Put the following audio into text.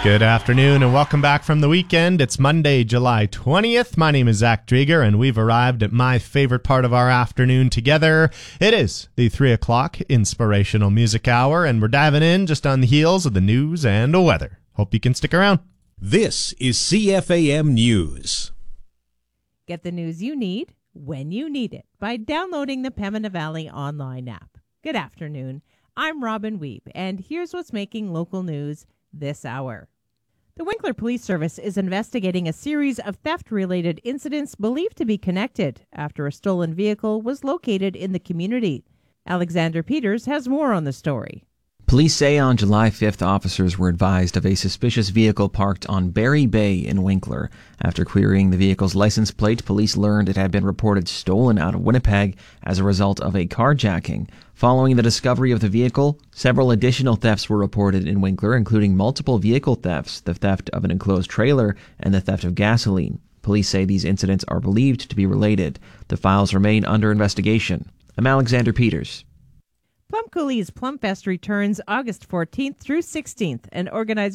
Good afternoon and welcome back from the weekend. It's Monday, July 20th. My name is Zach Drieger and we've arrived at my favorite part of our afternoon together. It is the 3 o'clock Inspirational Music Hour and we're diving in just on the heels of the news and the weather. Hope you can stick around. This is CFAM News. Get the news you need when you need it by downloading the Pembina Valley online app. Good afternoon. I'm Robin Weep and here's what's making local news this hour. The Winkler Police Service is investigating a series of theft-related incidents believed to be connected after a stolen vehicle was located in the community. Alexander Peters has more on the story. Police say on July 5th, officers were advised of a suspicious vehicle parked on Berry Bay in Winkler. After querying the vehicle's license plate, police learned it had been reported stolen out of Winnipeg as a result of a carjacking. Following the discovery of the vehicle, several additional thefts were reported in Winkler, including multiple vehicle thefts, the theft of an enclosed trailer, and the theft of gasoline. Police say these incidents are believed to be related. The files remain under investigation. I'm Alexander Peters. Plum Coulee's Plum Fest returns August 14th through 16th, and organizers